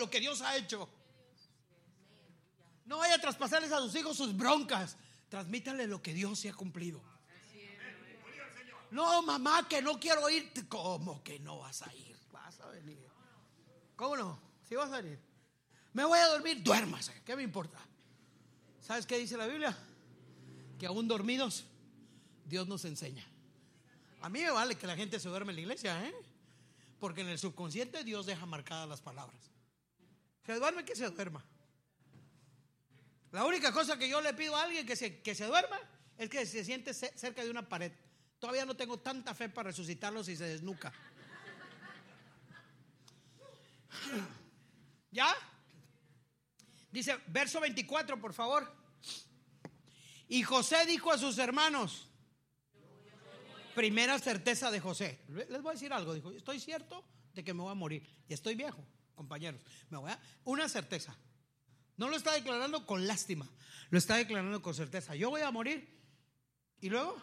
lo que Dios ha hecho. No vaya a traspasarles a sus hijos sus broncas. Transmítale lo que Dios se ha cumplido. No, mamá, que no quiero ir. ¿Cómo que no vas a ir? Vas a venir. ¿Cómo no? Sí vas a venir. Me voy a dormir, duérmase. ¿Qué me importa? ¿Sabes qué dice la Biblia? Que aún dormidos Dios nos enseña. A mí me vale que la gente se duerme en la iglesia, porque en el subconsciente Dios deja marcadas las palabras. Se duerme, que se duerma. La única cosa que yo le pido a alguien que se duerma es que se siente cerca de una pared. Todavía no tengo tanta fe para resucitarlo si se desnuca. ¿Ya? Dice verso 24, por favor. Y José dijo a sus hermanos, primera certeza de José. Les voy a decir algo. Dijo, estoy cierto de que me voy a morir. Y estoy viejo, compañeros. Una certeza. No lo está declarando con lástima, lo está declarando con certeza. Yo voy a morir. ¿Y luego?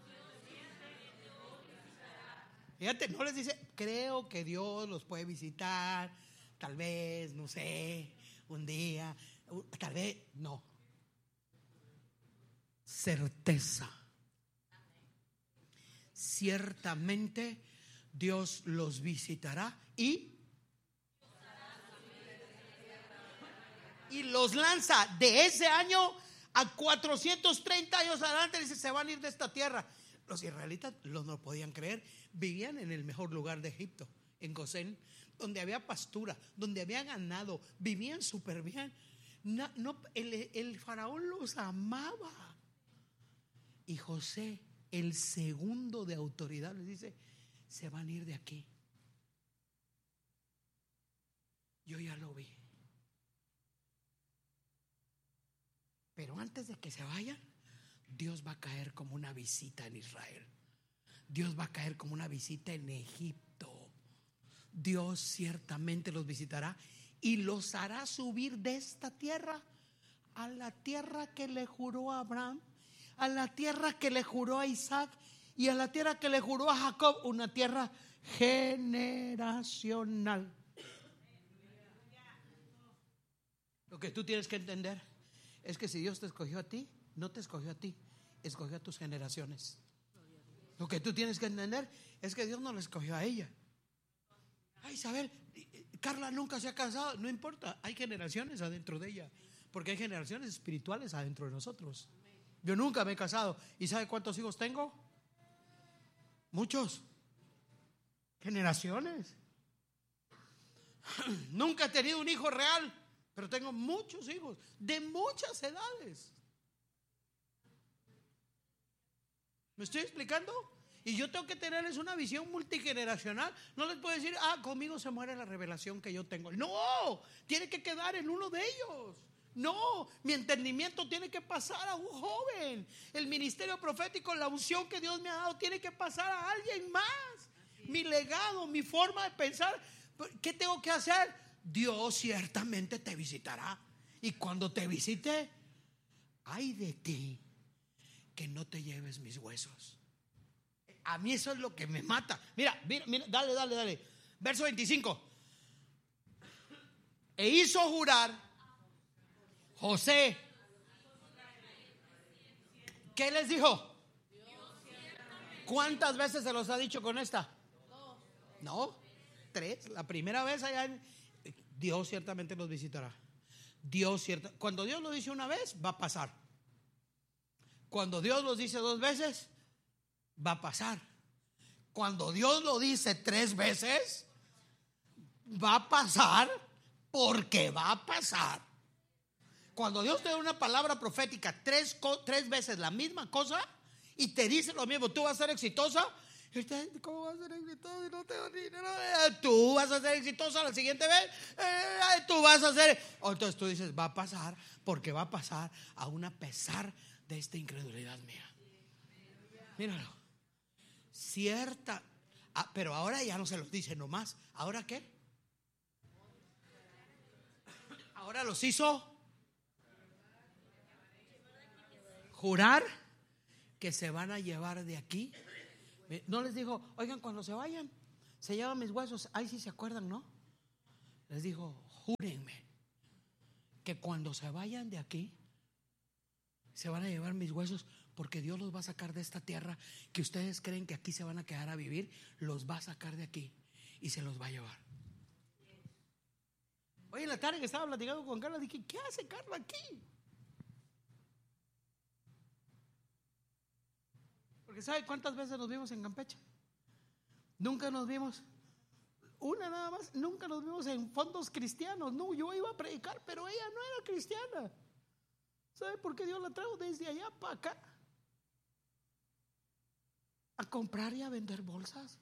Fíjate, no les dice, creo que Dios los puede visitar, tal vez, no sé, un día, tal vez, no. Certeza. Ciertamente Dios los visitará y los lanza de ese año a 430 años adelante. Dice, se van a ir de esta tierra. Los israelitas no podían creer. Vivían en el mejor lugar de Egipto, en Gosén, donde había pastura, donde había ganado. Vivían súper bien. El faraón los amaba. Y José, el segundo de autoridad, les dice, se van a ir de aquí. Yo ya lo vi. Pero antes de que se vayan, Dios va a caer como una visita en Israel. Dios va a caer como una visita en Egipto. Dios ciertamente los visitará y los hará subir de esta tierra a la tierra que le juró a Abraham, a la tierra que le juró a Isaac y a la tierra que le juró a Jacob, una tierra generacional. Lo que tú tienes que entender es que si Dios te escogió a ti, no te escogió a ti, escogió a tus generaciones. Lo que tú tienes que entender es que Dios no la escogió a ella. Ay, Isabel, Carla nunca se ha casado. No importa, hay generaciones adentro de ella, porque hay generaciones espirituales adentro de nosotros. Yo nunca me he casado. ¿Y sabe cuántos hijos tengo? Muchos. Generaciones. Nunca he tenido un hijo real, pero tengo muchos hijos de muchas edades. ¿Me estoy explicando? Y yo tengo que tenerles una visión multigeneracional. No les puedo decir, conmigo se muere la revelación que yo tengo. No, tiene que quedar en uno de ellos. No, mi entendimiento tiene que pasar a un joven. El ministerio profético, la unción que Dios me ha dado, tiene que pasar a alguien más. Mi legado, mi forma de pensar. ¿Qué tengo que hacer? Dios ciertamente te visitará. Y cuando te visite, ay de ti que no te lleves mis huesos. A mí eso es lo que me mata. Mira, dale. Verso 25. E hizo jurar José. ¿Qué les dijo? ¿Cuántas veces se los ha dicho con esta? No, 3. La primera vez allá Dios ciertamente los visitará. Cuando Dios lo dice una vez, va a pasar. Cuando Dios lo dice 2 veces, va a pasar. Cuando Dios lo dice 3 veces, va a pasar, porque va a pasar. Cuando Dios te da una palabra profética 3 veces la misma cosa y te dice lo mismo, tú vas a ser exitosa. ¿Cómo vas a ser exitosa si no tengo dinero? Tú vas a ser exitosa la siguiente vez. Tú vas a ser. Entonces tú dices, va a pasar, porque va a pasar aún a pesar de esta incredulidad mía. Míralo. Cierta. Pero ahora ya no se los dice nomás. ¿Ahora qué? Ahora los hizo jurar que se van a llevar de aquí. No les dijo, oigan, cuando se vayan, se llevan mis huesos. Ahí sí se acuerdan, ¿no? Les dijo, júrenme que cuando se vayan de aquí se van a llevar mis huesos, porque Dios los va a sacar de esta tierra que ustedes creen que aquí se van a quedar a vivir. Los va a sacar de aquí y se los va a llevar. Hoy en la tarde que estaba platicando con Carla, dije, ¿qué hace Carla aquí? Porque ¿sabe cuántas veces nos vimos en Campeche? Nunca nos vimos, una nada más, nunca nos vimos en fondos cristianos. No, yo iba a predicar, pero ella no era cristiana. ¿Sabe por qué Dios la trajo desde allá para acá? A comprar y a vender bolsas.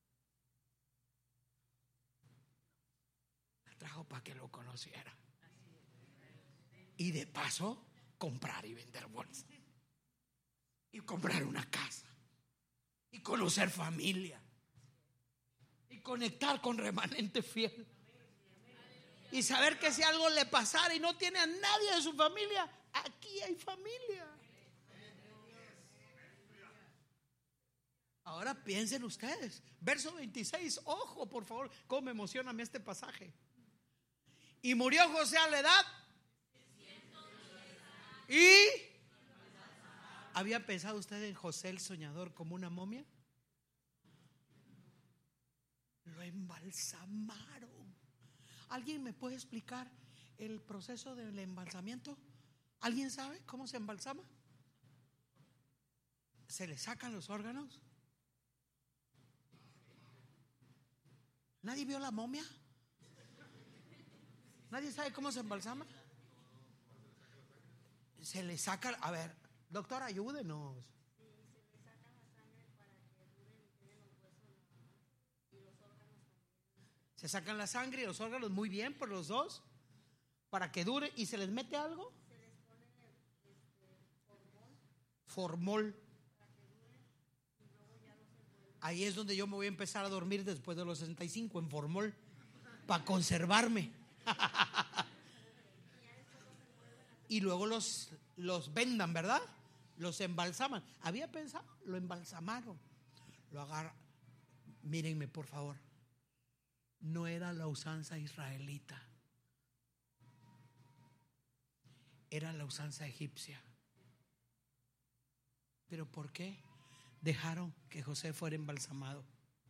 La trajo para que lo conociera. Y de paso, comprar y vender bolsas. Y comprar una casa. Y conocer familia. Y conectar con remanente fiel. Y saber que si algo le pasara y no tiene a nadie de su familia, aquí hay familia. Ahora piensen ustedes. Verso 26. Ojo, por favor, cómo me emociona a mí este pasaje. Y murió José a la edad. Y ¿había pensado usted en José el soñador como una momia? Lo embalsamaron. ¿Alguien me puede explicar el proceso del embalsamiento? ¿Alguien sabe cómo se embalsama? ¿Se le sacan los órganos? ¿Nadie vio la momia? ¿Nadie sabe cómo se embalsama? Se le saca, a ver, doctor, ayúdenos. Se sacan la sangre y los órganos, muy bien, por los dos, para que dure. ¿Y se les mete algo? Se les pone formol. Ahí es donde yo me voy a empezar a dormir después de los 65, en formol, para conservarme. Y luego los vendan, ¿verdad? Los embalsaman. Había pensado, lo embalsamaron. Lo agarran. Mírenme, por favor. No era la usanza israelita, era la usanza egipcia. ¿Pero por qué dejaron que José fuera embalsamado?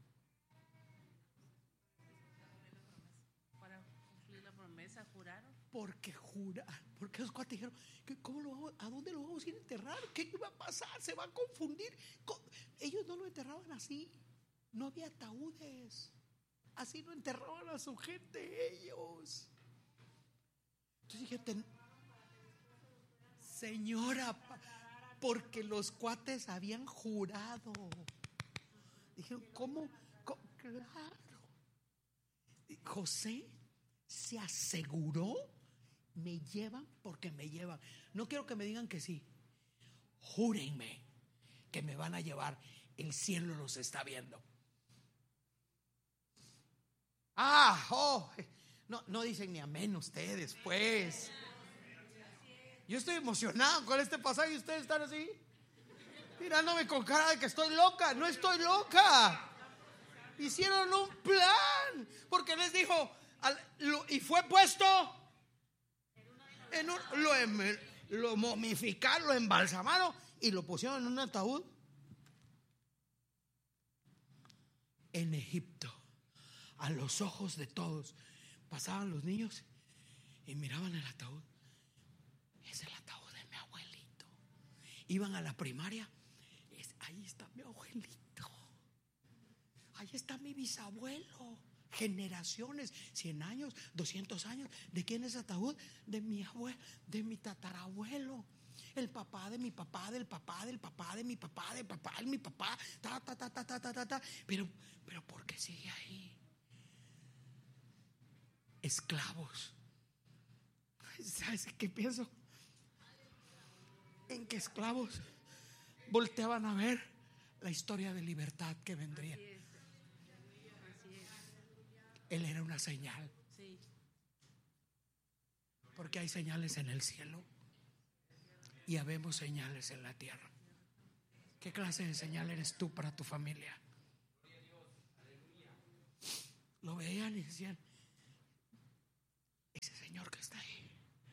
Para cumplir la promesa, juraron. Porque los cuates dijeron, ¿a dónde lo vamos a ir a enterrar? ¿Qué iba a pasar? Se va a confundir. Ellos no lo enterraban así. No había ataúdes. Así no enterraban a su gente ellos. Entonces dije, señora, porque los cuates habían jurado. Dijeron, ¿cómo? Claro. José se aseguró, me llevan porque me llevan. No quiero que me digan que sí. Júrenme que me van a llevar. El cielo los está viendo. No dicen ni amén ustedes, pues. Yo estoy emocionado con este pasaje y ustedes están así, mirándome con cara de que estoy loca. No estoy loca. Hicieron un plan, porque les dijo, y fue puesto lo momificaron, lo embalsamaron y lo pusieron en un ataúd en Egipto. A los ojos de todos pasaban los niños y miraban el ataúd. Es el ataúd de mi abuelito. Iban a la primaria. Ahí está mi abuelito. Ahí está mi bisabuelo. Generaciones, 100 años, 200 años. ¿De quién es el ataúd? De mi abuelo, de mi tatarabuelo. El papá de mi papá, del papá, del papá, de mi papá, del papá, de mi papá. Pero ¿por qué sigue ahí? Esclavos. ¿Sabes qué pienso? En que esclavos volteaban a ver la historia de libertad que vendría. Así es. Él era una señal. Sí. Porque hay señales en el cielo y habemos señales en la tierra. ¿Qué clase de señal eres tú para tu familia? Lo veían y decían, Señor que está ahí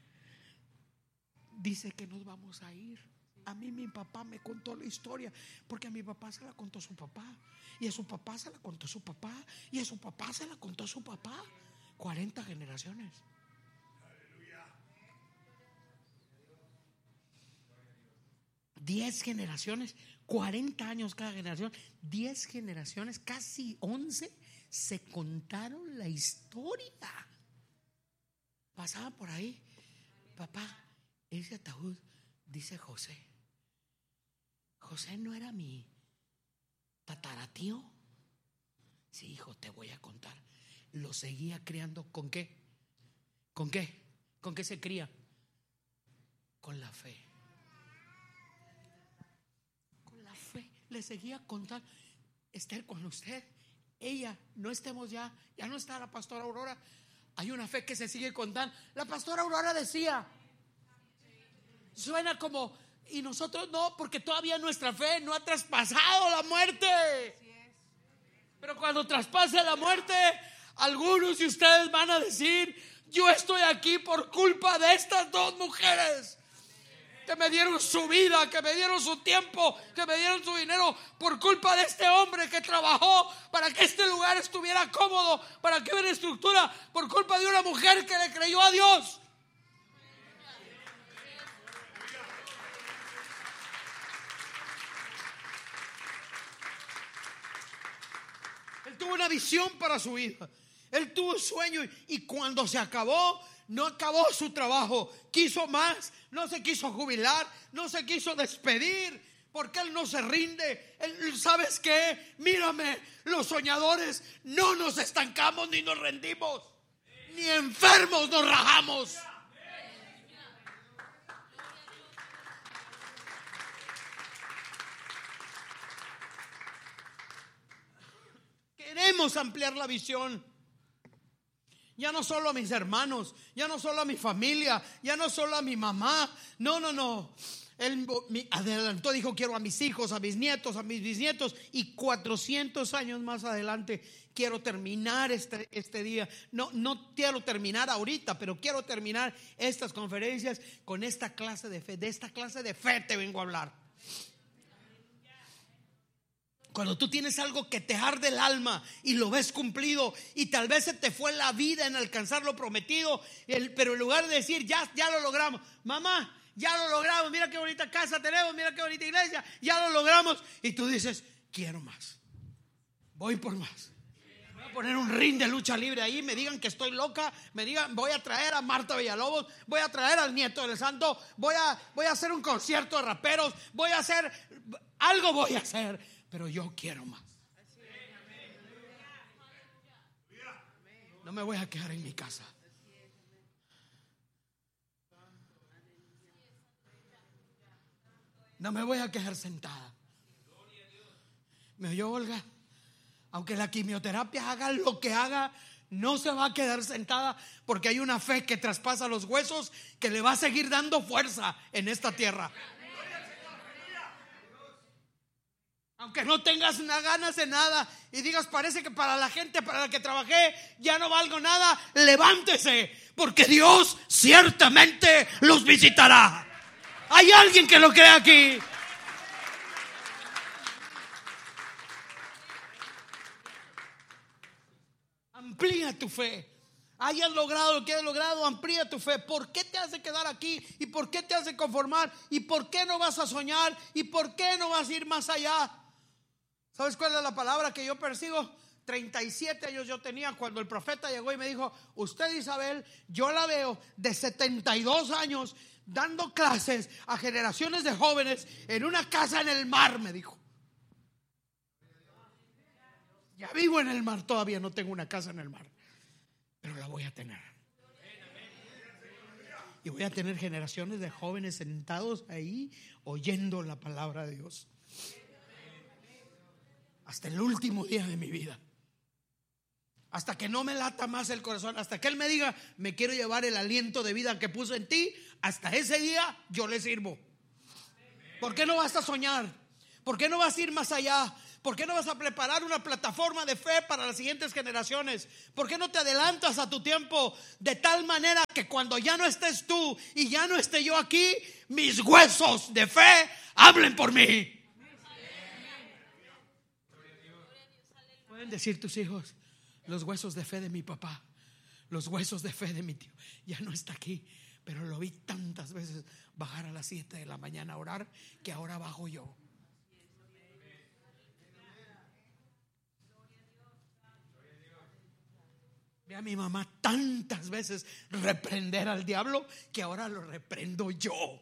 dice que nos vamos a ir. A mí mi papá me contó la historia, porque a mi papá se la contó su papá, y a su papá se la contó su papá, y a su papá se la contó su papá. 40 generaciones. 10 generaciones, 40 años cada generación, 10 generaciones, casi 11 se contaron la historia. Pasaba por ahí: papá, ese ataúd dice José. José no era mi tataratío. Sí, hijo, te voy a contar. Lo seguía criando. ¿Con qué? ¿Con qué? ¿Con qué se cría? Con la fe. Con la fe. Le seguía contando. Esther, cuando ella, no estemos ya no está la pastora Aurora, hay una fe que se sigue contando. La pastora Aurora decía, suena como, y nosotros no, porque todavía nuestra fe no ha traspasado la muerte. Pero cuando traspase la muerte, algunos de ustedes van a decir: yo estoy aquí por culpa de estas dos mujeres que me dieron su vida, que me dieron su tiempo, que me dieron su dinero, por culpa de este hombre que trabajó para que este lugar estuviera cómodo, para que hubiera estructura, por culpa de una mujer que le creyó a Dios. Él tuvo una visión para su vida. Él tuvo un sueño, y cuando se acabó, no acabó su trabajo. Quiso más, no se quiso jubilar, no se quiso despedir, porque él no se rinde. Él, ¿sabes qué? Mírame, los soñadores no nos estancamos ni nos rendimos, ni enfermos nos rajamos. Queremos ampliar la visión. Ya no solo a mis hermanos, ya no solo a mi familia, ya no solo a mi mamá. No. Él adelantó, dijo: quiero a mis hijos, a mis nietos, a mis bisnietos, y 400 años más adelante quiero terminar este día. No quiero terminar ahorita, pero quiero terminar estas conferencias con esta clase de fe. De esta clase de fe te vengo a hablar. Cuando tú tienes algo que te arde el alma y lo ves cumplido, y tal vez se te fue la vida en alcanzar lo prometido, pero en lugar de decir ya lo logramos, mamá, ya lo logramos, mira qué bonita casa tenemos, mira qué bonita iglesia, ya lo logramos, y tú dices: quiero más, voy por más. Voy a poner un ring de lucha libre ahí, me digan que estoy loca, me digan, voy a traer a Marta Villalobos, voy a traer al nieto del santo, voy a hacer un concierto de raperos, voy a hacer algo, pero yo quiero más. No me voy a quedar en mi casa. No me voy a quedar sentada. ¿Me oyó, Olga? Aunque la quimioterapia haga lo que haga, no se va a quedar sentada, porque hay una fe que traspasa los huesos, que le va a seguir dando fuerza en esta tierra. Aunque no tengas ganas de nada y digas: parece que para la gente para la que trabajé ya no valgo nada, levántese, porque Dios ciertamente los visitará. ¿Hay alguien que lo cree aquí? Amplía tu fe. Hayas logrado lo que hayas logrado, amplía tu fe. ¿Por qué te hace quedar aquí? ¿Y por qué te hace conformar? ¿Y por qué no vas a soñar? ¿Y por qué no vas a ir más allá? ¿Sabes cuál es la palabra que yo persigo? 37 años yo tenía cuando el profeta llegó y me dijo: usted, Isabel, yo la veo de 72 años dando clases a generaciones de jóvenes en una casa en el mar, me dijo. Ya vivo en el mar, todavía no tengo una casa en el mar, pero la voy a tener. Y voy a tener generaciones de jóvenes sentados ahí oyendo la palabra de Dios hasta el último día de mi vida, hasta que no me lata más el corazón, hasta que Él me diga: me quiero llevar el aliento de vida que puso en ti. Hasta ese día yo le sirvo. ¿Por qué no vas a soñar? ¿Por qué no vas a ir más allá? ¿Por qué no vas a preparar una plataforma de fe para las siguientes generaciones? ¿Por qué no te adelantas a tu tiempo de tal manera que cuando ya no estés tú y ya no esté yo aquí, mis huesos de fe hablen por mí? Pueden decir tus hijos: los huesos de fe de mi papá, los huesos de fe de mi tío, ya no está aquí, pero lo vi tantas veces bajar a las 7 de la mañana a orar, que ahora bajo yo. Vi a mi mamá tantas veces reprender al diablo, que ahora lo reprendo yo.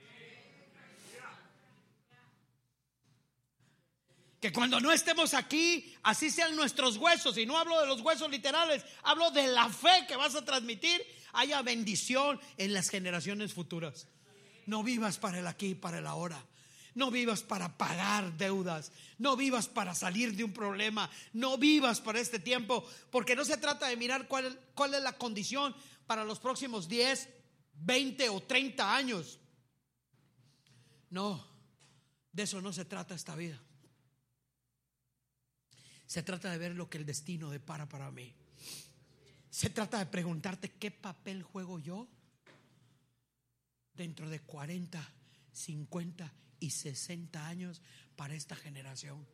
Que cuando no estemos aquí, así sean nuestros huesos, y no hablo de los huesos literales, hablo de la fe que vas a transmitir, haya bendición en las generaciones futuras. No vivas para el aquí y para el ahora. No vivas para pagar deudas. No vivas para salir de un problema. No vivas para este tiempo, porque no se trata de mirar cuál es la condición para los próximos 10, 20 o 30 años. No, de eso no se trata esta vida. Se trata de ver lo que el destino depara para mí. Se trata de preguntarte: ¿qué papel juego yo dentro de 40, 50 y 60 años para esta generación?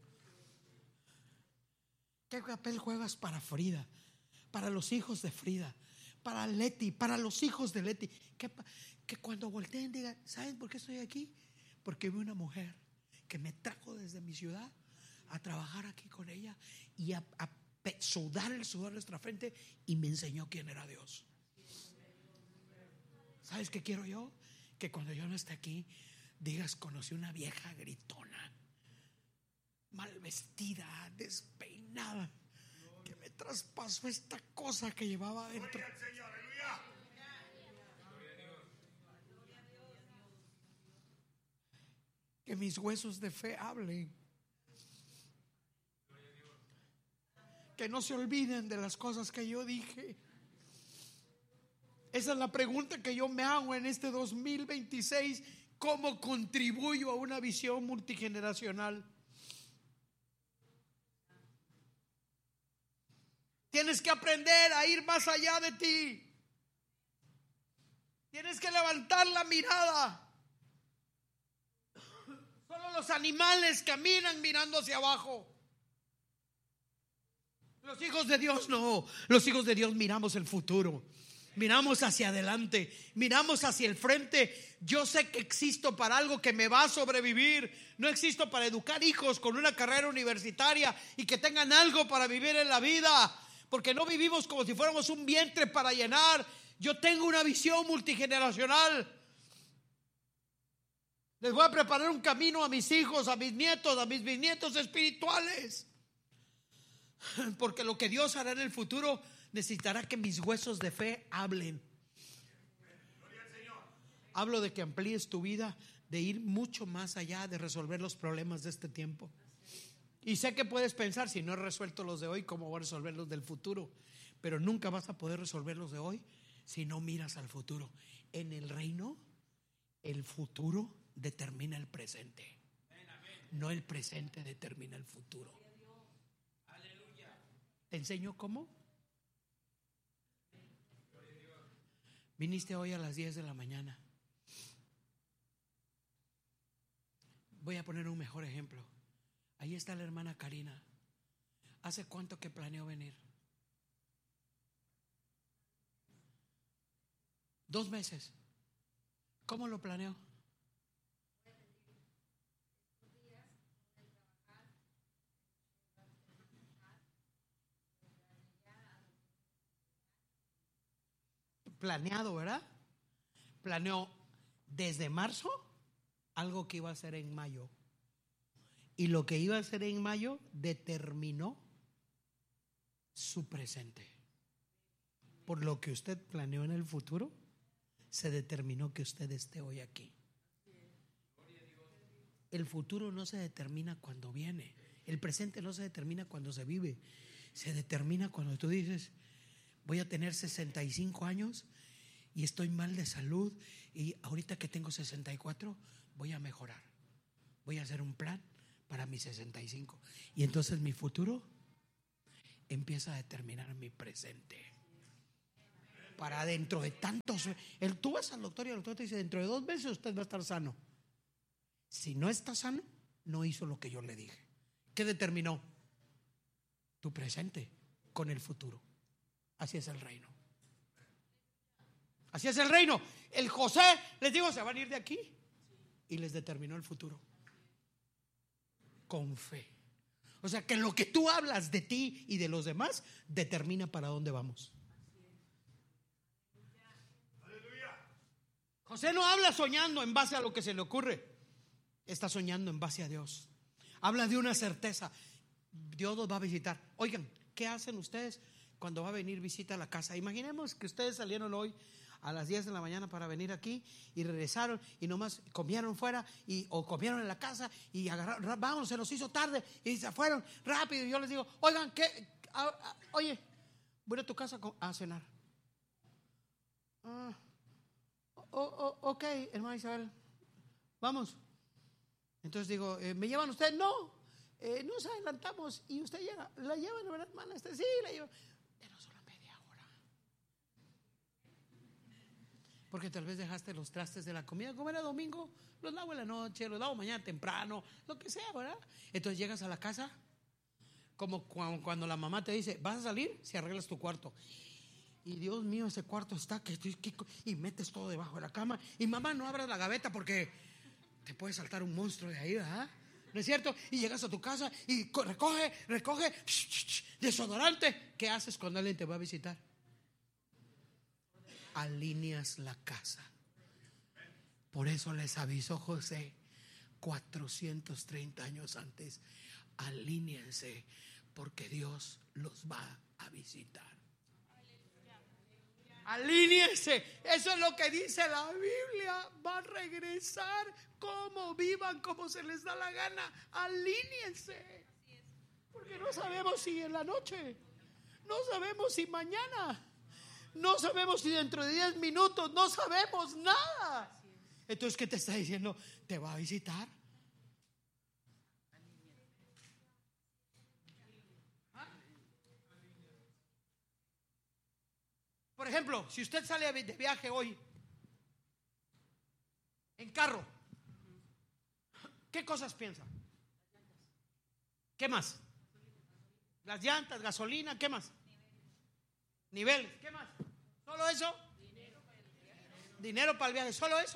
¿Qué papel juegas para Frida, para los hijos de Frida, para Leti, para los hijos de Leti? Que cuando volteen digan: ¿saben por qué estoy aquí? Porque vi una mujer que me trajo desde mi ciudad a trabajar aquí con ella y a sudar el sudor de nuestra frente, y me enseñó quién era Dios. ¿Sabes qué quiero yo? Que cuando yo no esté aquí digas: conocí una vieja gritona, mal vestida, despeinada, que me traspasó esta cosa que llevaba adentro. Que mis huesos de fe hablen. Que no se olviden de las cosas que yo dije. Esa es la pregunta que yo me hago en este 2026. ¿Cómo contribuyo a una visión multigeneracional? Tienes que aprender a ir más allá de ti. Tienes que levantar la mirada. Solo los animales caminan mirando hacia abajo. Los hijos de Dios no. Los hijos de Dios miramos el futuro. Miramos hacia adelante, miramos hacia el frente. Yo sé que existo para algo que me va a sobrevivir. No existo para educar hijos con una carrera universitaria y que tengan algo para vivir en la vida, porque no vivimos como si fuéramos un vientre para llenar. Yo tengo una visión multigeneracional. Les voy a preparar un camino a mis hijos, a mis nietos, a mis bisnietos espirituales, porque lo que Dios hará en el futuro necesitará que mis huesos de fe hablen. Hablo de que amplíes tu vida, de ir mucho más allá, de resolver los problemas de este tiempo. Y sé que puedes pensar: si no he resuelto los de hoy, ¿cómo voy a resolver los del futuro? Pero nunca vas a poder resolver los de hoy si no miras al futuro. En el reino, el futuro determina el presente, no el presente determina el futuro. ¿Te enseño cómo? Viniste hoy a las 10 de la mañana. Voy a poner un mejor ejemplo. Ahí está la hermana Karina. ¿Hace cuánto que planeó venir? 2 meses. ¿Cómo lo planeó? Planeado, ¿verdad? Planeó desde marzo algo que iba a hacer en mayo. Y lo que iba a hacer en mayo determinó su presente. Por lo que usted planeó en el futuro, se determinó que usted esté hoy aquí. El futuro no se determina cuando viene. El presente no se determina cuando se vive. Se determina cuando tú dices: voy a tener 65 años y estoy mal de salud, y ahorita que tengo 64 voy a mejorar. Voy a hacer un plan para mis 65. Y entonces mi futuro empieza a determinar mi presente. Para dentro de tantos, tú vas al doctor y el doctor te dice: dentro de 2 meses usted va a estar sano. Si no está sano, no hizo lo que yo le dije. ¿Qué determinó? Tu presente con el futuro. Así es el reino. Así es el reino. El José, les digo, se van a ir de aquí, y les determinó el futuro con fe. O sea que lo que tú hablas de ti y de los demás determina para dónde vamos. José no habla soñando en base a lo que se le ocurre, está soñando en base a Dios. Habla de una certeza: Dios los va a visitar. Oigan, ¿qué hacen ustedes cuando va a venir visita a la casa? Imaginemos que ustedes salieron hoy a las 10 de la mañana para venir aquí y regresaron y nomás comieron fuera o comieron en la casa y agarraron, vamos, se nos hizo tarde y se fueron rápido. Y yo les digo: oigan, oye, voy a tu casa a cenar. Ok, hermana Isabel, vamos. Entonces digo: ¿me llevan ustedes? No, nos adelantamos y usted llega. ¿La llevan, verdad, hermana? Sí, la llevo. Denos solo media hora, porque tal vez dejaste los trastes de la comida. Como era domingo, los lavo en la noche, los lavo mañana temprano, lo que sea, ¿verdad? Entonces llegas a la casa como cuando la mamá te dice: ¿vas a salir? Si arreglas tu cuarto. Y Dios mío, ese cuarto está y metes todo debajo de la cama. Y mamá, no abras la gaveta porque te puede saltar un monstruo de ahí, ¿verdad? ¿No es cierto? Y llegas a tu casa y recoge desodorante. ¿Qué haces cuando alguien te va a visitar? Alineas la casa. Por eso les avisó José 430 años antes: alíñense, porque Dios los va a visitar. Alíñense, eso es lo que dice la Biblia. Va a regresar, como vivan, como se les da la gana. Alíñense, porque no sabemos si en la noche, no sabemos si mañana, no sabemos si dentro de 10 minutos, no sabemos nada. Entonces, ¿qué te está diciendo? ¿Te va a visitar? Por ejemplo, si usted sale de viaje hoy en carro, ¿qué cosas piensa? ¿Qué más? Las llantas, gasolina, ¿qué más? Nivel, ¿qué más? ¿Solo eso? Dinero para el viaje, ¿solo eso?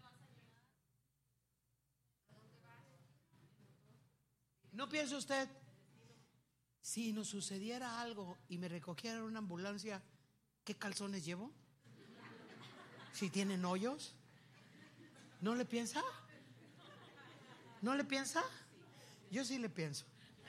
¿No piensa usted, si nos sucediera algo y me recogieran una ambulancia, qué calzones llevo? Si tienen hoyos. ¿No le piensa? ¿No le piensa? Yo sí le pienso.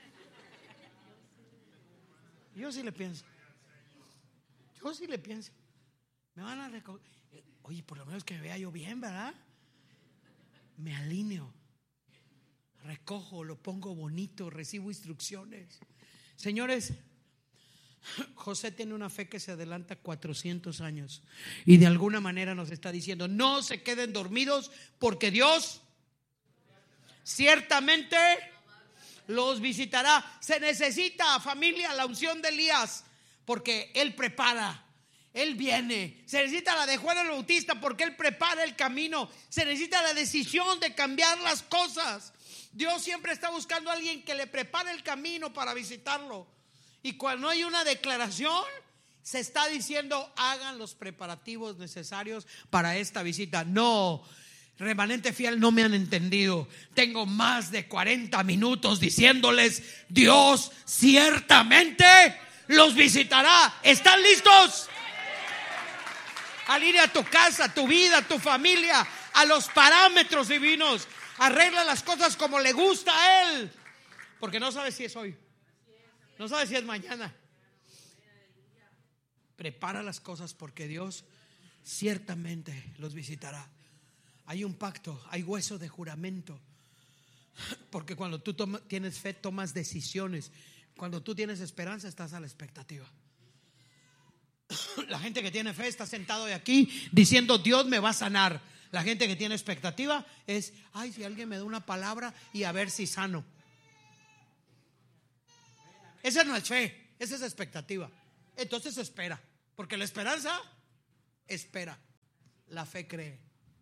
Yo sí le pienso. Yo sí le pienso. Me van a recoger. Oye, por lo menos que me vea yo bien, ¿verdad? Me alineo, recojo, lo pongo bonito, recibo instrucciones. Señores, José tiene una fe que se adelanta 400 años y de alguna manera nos está diciendo: no se queden dormidos, porque Dios ciertamente los visitará. Se necesita, familia, la unción de Elías, porque él prepara, él viene. Se necesita la de Juan el Bautista, porque él prepara el camino. Se necesita la decisión de cambiar las cosas. Dios siempre está buscando a alguien que le prepare el camino para visitarlo. Y cuando hay una declaración, se está diciendo: hagan los preparativos necesarios para esta visita. No, remanente fiel, no me han entendido. Tengo más de 40 minutos diciéndoles: Dios ciertamente los visitará. ¿Están listos? Alinea tu casa, tu vida, tu familia a los parámetros divinos. Arregla las cosas como le gusta a Él, porque no sabes si es hoy, no sabes si es mañana. Prepara las cosas, porque Dios ciertamente los visitará. Hay un pacto, hay hueso de juramento, porque cuando tú tienes fe, tomas decisiones. Cuando tú tienes esperanza, estás a la expectativa. La gente que tiene fe está sentado de aquí diciendo: Dios me va a sanar. La gente que tiene expectativa es: ay, si alguien me da una palabra y a ver si sano. Esa no es fe, esa es expectativa. Entonces espera, porque la esperanza espera, la fe cree.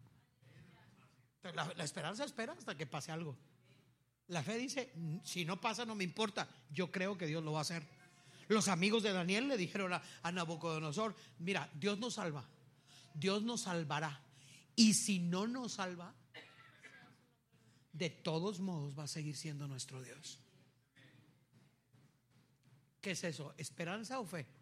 La esperanza espera hasta que pase algo. La fe dice, si no pasa no me importa, yo creo que Dios lo va a hacer. Los amigos de Daniel le dijeron a Nabucodonosor: mira, Dios nos salva, Dios nos salvará, y si no nos salva, de todos modos va a seguir siendo nuestro Dios. ¿Qué es eso? ¿Esperanza o fe?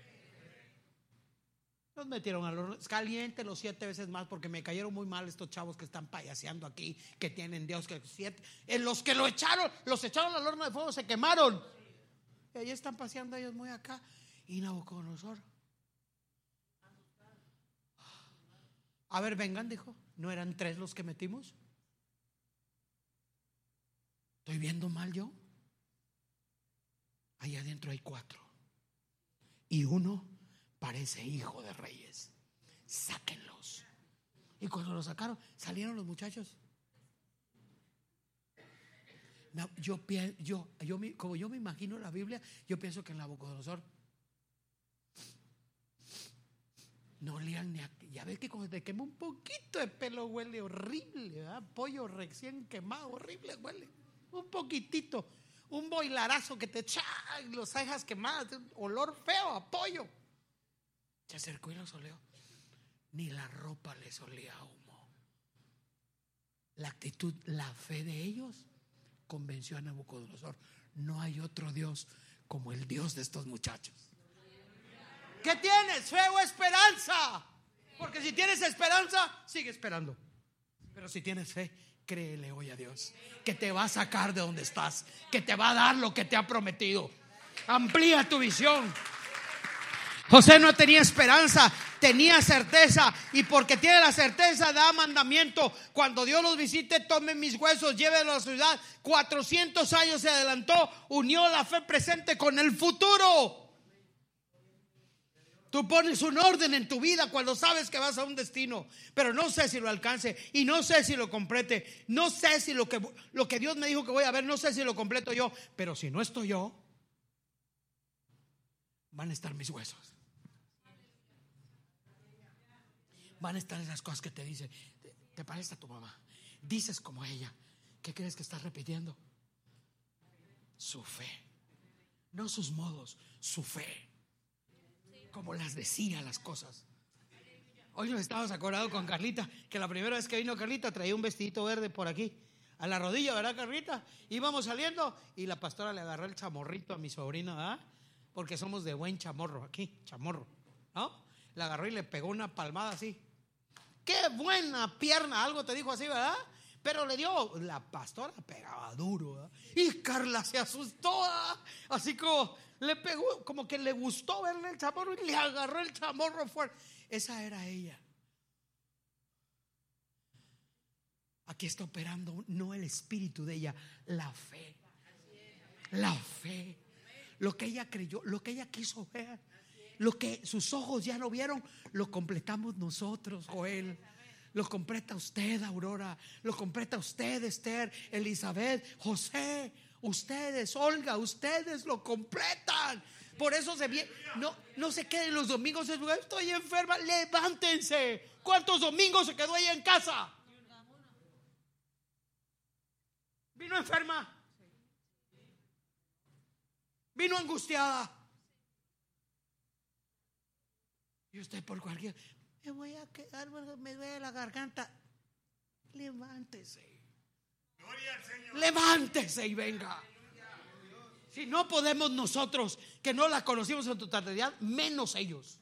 Los metieron al horno, caliente los 7 veces más, porque me cayeron muy mal estos chavos que están payaseando aquí, que tienen Dios que 7. En los que los echaron al horno de fuego, se quemaron. Y ahí están paseando ellos muy acá. Y Nabucodonosor, a ver, vengan, dijo, ¿no eran 3 los que metimos? ¿Estoy viendo mal yo? Allá adentro hay 4 y uno parece hijo de reyes. Sáquenlos. Y cuando los sacaron, salieron los muchachos. No, como yo me imagino la Biblia, yo pienso que en Nabucodonosor no olían ni a, ya ves que cuando te quema un poquito de pelo huele horrible, ¿verdad? Pollo recién quemado, horrible huele. Un poquitito, un boilarazo que te echa los cejas quemadas, olor feo a pollo. Se acercó y los olió. Ni la ropa les olía a humo. La actitud, la fe de ellos convenció a Nabucodonosor: no hay otro Dios como el Dios de estos muchachos. ¿Qué tienes? ¿Fe o esperanza? Porque si tienes esperanza, sigue esperando. Pero si tienes fe, créele hoy a Dios, que te va a sacar de donde estás, que te va a dar lo que te ha prometido. Amplía tu visión. José no tenía esperanza, tenía certeza, y porque tiene la certeza da mandamiento: cuando Dios los visite, tomen mis huesos, llévenlos a la ciudad. 400 años se adelantó, unió la fe presente con el futuro. Tú pones un orden en tu vida cuando sabes que vas a un destino, pero no sé si lo alcance y no sé si lo complete. No sé si lo que Dios me dijo que voy a ver, no sé si lo completo yo. Pero si no estoy yo, van a estar mis huesos. Van a estar esas cosas que te dicen: te parece a tu mamá, dices como ella. ¿Qué crees que estás repitiendo? Su fe, no sus modos, su fe. Como las decía las cosas. Hoy nos estábamos acordando con Carlita que la primera vez que vino Carlita traía un vestidito verde por aquí a la rodilla, ¿verdad, Carlita? Íbamos saliendo y la pastora le agarró el chamorrito a mi sobrina, ¿verdad? Porque somos de buen chamorro aquí, chamorro, ¿no? Le agarró y le pegó una palmada así. ¡Qué buena pierna! Algo te dijo así, ¿verdad? Pero le dio, la pastora pegaba duro, ¿verdad? Y Carla se asustó, ¿verdad? Así como le pegó, como que le gustó verle el chamorro y le agarró el chamorro fuerte. Esa era ella. Aquí está operando no el espíritu de ella, la fe. La fe. Lo que ella creyó, lo que ella quiso ver, lo que sus ojos ya no vieron, lo completamos nosotros, Joel. Lo completa usted, Aurora. Lo completa usted, Esther, Elizabeth, José. Ustedes, Olga, ustedes lo completan. Por eso no se queden los domingos en lugar: estoy enferma, levántense. ¿Cuántos domingos se quedó ella en casa? Vino enferma, vino angustiada. Y usted por cualquier: me voy a quedar, me duele la garganta. Levántese. Levántese y venga. Si no podemos nosotros, que no la conocimos en totalidad, menos ellos,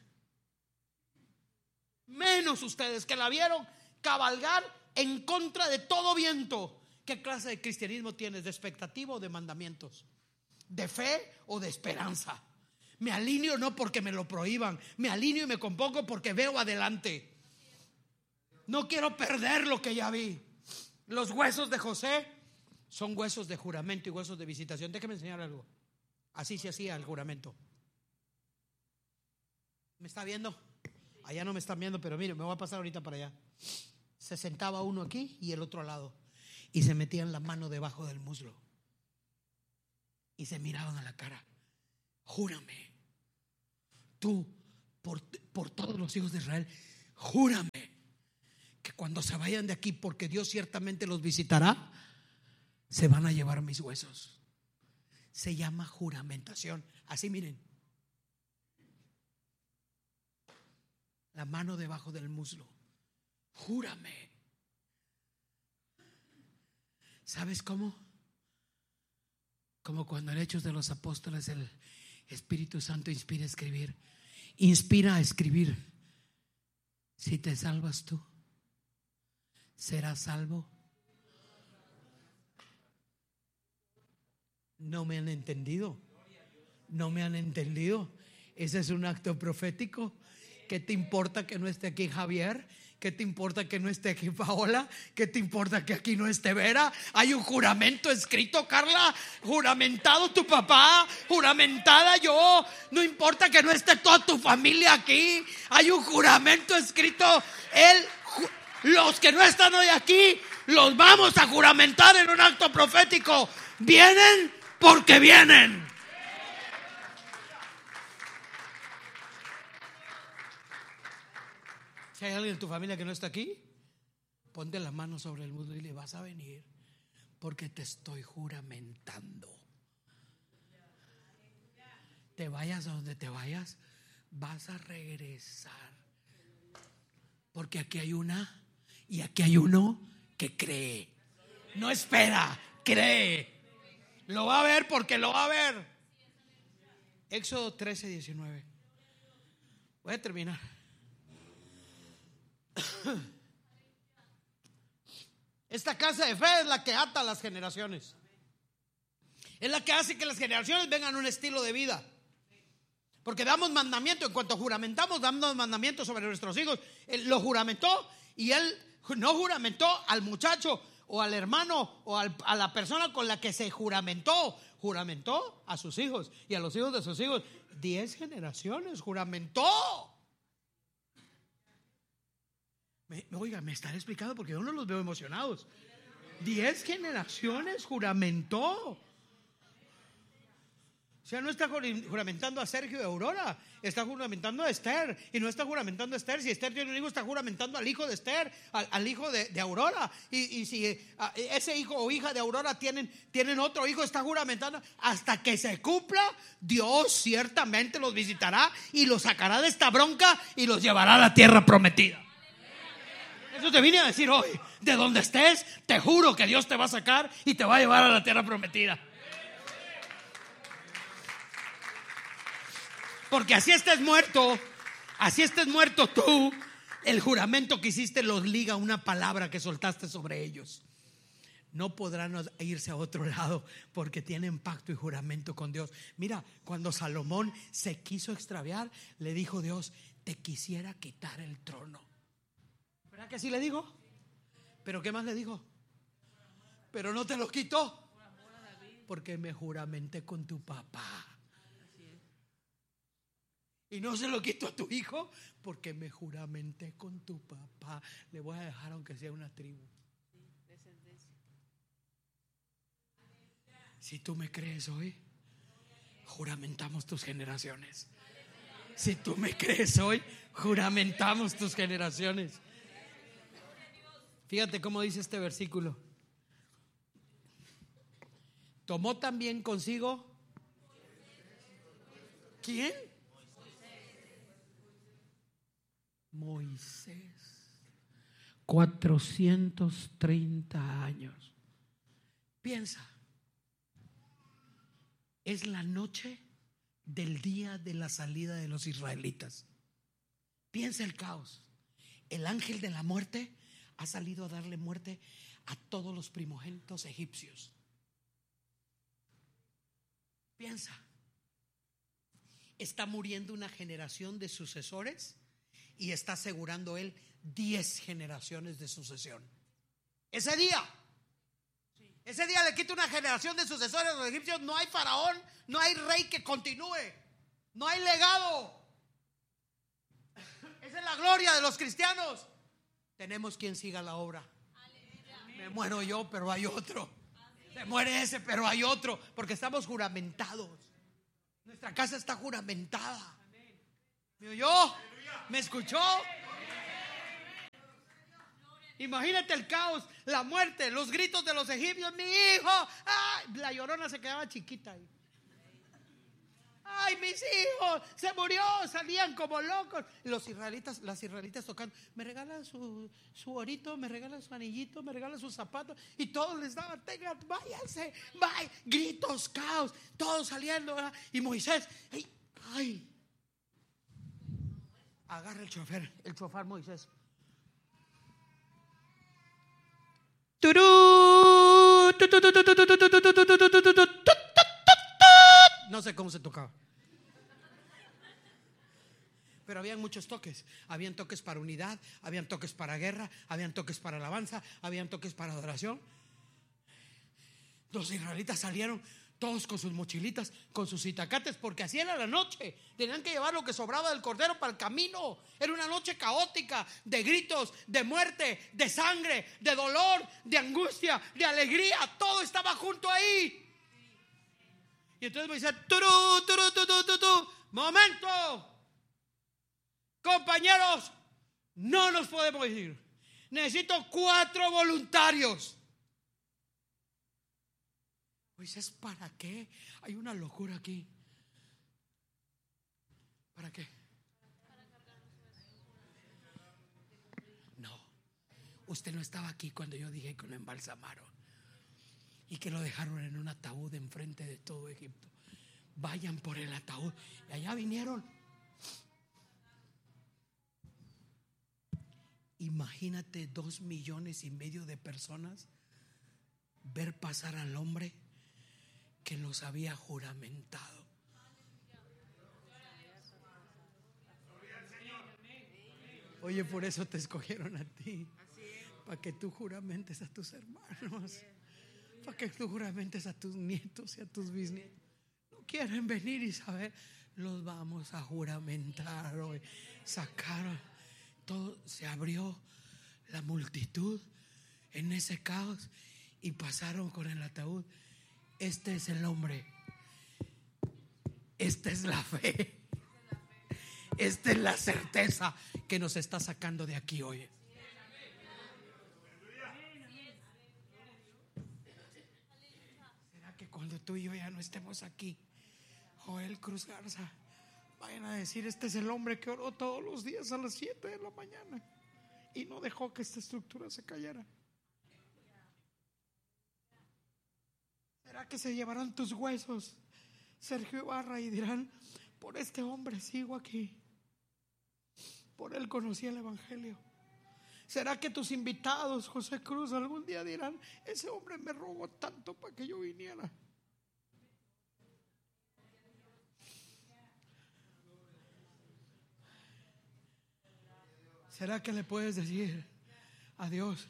menos ustedes que la vieron cabalgar en contra de todo viento. ¿Qué clase de cristianismo tienes? ¿De expectativa o de mandamientos? ¿De fe o de esperanza? Me alineo no porque me lo prohíban, me alineo y me compongo porque veo adelante. No quiero perder lo que ya vi. Los huesos de José son huesos de juramento y huesos de visitación. Déjeme enseñar algo. Así se hacía el juramento. ¿Me está viendo? Allá no me están viendo, pero mire, me voy a pasar ahorita para allá. Se sentaba uno aquí y el otro al lado, y se metían la mano debajo del muslo y se miraban a la cara. júrame, tú, por todos los hijos de Israel, júrame que cuando se vayan de aquí, porque Dios ciertamente los visitará, se van a llevar mis huesos. Se llama juramentación. Así miren, la mano debajo del muslo. Júrame. ¿Sabes cómo? Como cuando en Hechos de los Apóstoles el Espíritu Santo inspira a escribir. Inspira a escribir: si te salvas tú, serás salvo. No me han entendido. No me han entendido. Ese es un acto profético. ¿Qué te importa que no esté aquí Javier? ¿Qué te importa que no esté aquí Paola? ¿Qué te importa que aquí no esté Vera? Hay un juramento escrito, Carla. Juramentado tu papá, juramentada yo. No importa que no esté toda tu familia aquí. Hay un juramento escrito. Los que no están hoy aquí, los vamos a juramentar en un acto profético. Vienen porque vienen. Si hay alguien en tu familia que no está aquí, ponte la mano sobre el muslo y le vas a venir porque te estoy juramentando. Te vayas a donde te vayas, vas a regresar. Porque aquí hay una y aquí hay uno que cree. No espera, cree. Lo va a ver porque lo va a ver. Éxodo 13:19. Voy a terminar. Esta casa de fe es la que ata a las generaciones. Es la que hace que las generaciones vengan a un estilo de vida. Porque damos mandamiento, en cuanto juramentamos, damos mandamiento sobre nuestros hijos. Él lo juramentó y él no juramentó al muchacho o al hermano o a la persona con la que se juramentó. Juramentó a sus hijos y a los hijos de sus hijos. 10 generaciones juramentó. Oiga, me están explicando porque yo no los veo emocionados. 10 generaciones juramentó. O sea, no está juramentando a Sergio y Aurora, está juramentando a Esther. Y no está juramentando a Esther. Si Esther tiene un hijo, está juramentando al hijo de Esther, al hijo de Aurora. Y si ese hijo o hija de Aurora tienen otro hijo, está juramentando. Hasta que se cumpla, Dios ciertamente los visitará y los sacará de esta bronca y los llevará a la tierra prometida. Eso te vine a decir hoy. De donde estés, te juro que Dios te va a sacar y te va a llevar a la tierra prometida. Porque así estés muerto tú, el juramento que hiciste los liga a una palabra que soltaste sobre ellos. No podrán irse a otro lado porque tienen pacto y juramento con Dios. Mira, cuando Salomón se quiso extraviar, le dijo Dios: te quisiera quitar el trono. ¿Verdad que así le dijo? ¿Pero qué más le dijo? Pero no te lo quitó porque me juramenté con tu papá. Y no se lo quito a tu hijo porque me juramenté con tu papá. Le voy a dejar aunque sea una tribu. Si tú me crees hoy, juramentamos tus generaciones. Si tú me crees hoy, juramentamos tus generaciones. Fíjate cómo dice este versículo. Tomó también consigo ¿quién? Moisés. 430 años. Piensa, es la noche del día de la salida de los israelitas. Piensa el caos. El ángel de la muerte ha salido a darle muerte a todos los primogénitos egipcios. Piensa, está muriendo una generación de sucesores y está asegurando él 10 generaciones de sucesión. Ese día le quita una generación de sucesores a los egipcios. No hay faraón, no hay rey que continúe, no hay legado. Esa es la gloria de los cristianos. Tenemos quien siga la obra. Me muero yo, pero hay otro. Se muere ese, pero hay otro. Porque estamos juramentados. Nuestra casa está juramentada. ¿Me oyó? ¿Me escuchó? Imagínate el caos, la muerte, los gritos de los egipcios. Mi hijo, ¡ay! La Llorona se quedaba chiquita ahí. Ay, mis hijos, se murió, salían como locos. Las israelitas tocando, me regalan su orito, me regalan su anillito, me regalan sus zapatos. Y todos les daban, tengan, váyanse, vaya. Gritos, caos, todos saliendo, ¿verdad? Y Moisés, ay, agarra el chofer Moisés. No sé cómo se tocaba, pero habían muchos toques. Habían toques para unidad, habían toques para guerra, habían toques para alabanza, habían toques para adoración. Los israelitas salieron todos con sus mochilitas, con sus itacates, porque así era la noche. Tenían que llevar lo que sobraba del cordero para el camino. Era una noche caótica, de gritos, de muerte, de sangre, de dolor, de angustia, de alegría. Todo estaba junto ahí. Y entonces me dice, momento, compañeros, no nos podemos ir. Necesito 4 voluntarios. Moisés, ¿para qué? Hay una locura aquí. ¿Para qué? No, usted no estaba aquí cuando yo dije que lo embalsamaron y que lo dejaron en un ataúd enfrente de todo Egipto. Vayan por el ataúd. Y allá vinieron. Imagínate 2,5 millones de personas ver pasar al hombre que los había juramentado. Oye, por eso te escogieron a ti, para que tú juramentes a tus hermanos, para que tú juramentes a tus nietos y a tus bisnietos. No quieren venir y saber, los vamos a juramentar hoy. Sacaron todo, se abrió la multitud en ese caos y pasaron con el ataúd. Este es el hombre, esta es la fe, esta es la certeza que nos está sacando de aquí hoy. ¿Será que cuando tú y yo ya no estemos aquí, Joel Cruz Garza, vayan a decir, este es el hombre que oró todos los días a las 7 de la mañana y no dejó que esta estructura se cayera? ¿Será que se llevarán tus huesos, Sergio Ibarra, y dirán, por este hombre sigo aquí, por él conocí el evangelio? ¿Será que tus invitados, José Cruz, algún día dirán, ese hombre me rogó tanto para que yo viniera? ¿Será que le puedes decir a Dios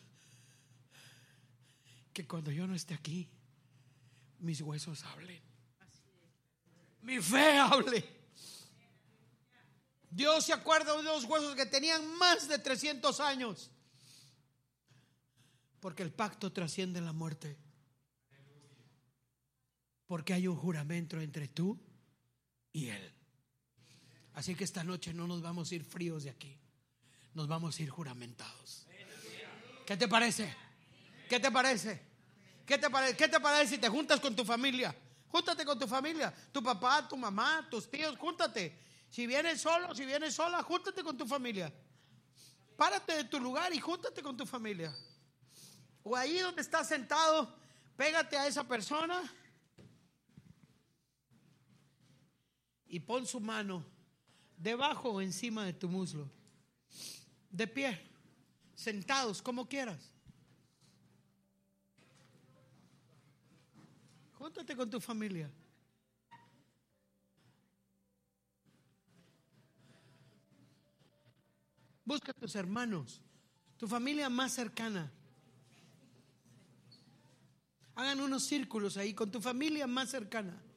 que cuando yo no esté aquí, mis huesos hablen, mi fe hable? Dios se acuerda de unos huesos que tenían más de 300 años, porque el pacto trasciende la muerte, porque hay un juramento entre tú y Él. Así que esta noche no nos vamos a ir fríos de aquí, nos vamos a ir juramentados. ¿Qué te parece? ¿Qué te parece? ¿Qué te parece si te juntas con tu familia? Júntate con tu familia, tu papá, tu mamá, tus tíos, júntate. Si vienes solo, si vienes sola, júntate con tu familia. Párate de tu lugar y júntate con tu familia. O ahí donde estás sentado, pégate a esa persona y pon su mano debajo o encima de tu muslo. De pie, sentados, como quieras. Júntate con tu familia. Busca a tus hermanos, tu familia más cercana. Hagan unos círculos ahí con tu familia más cercana.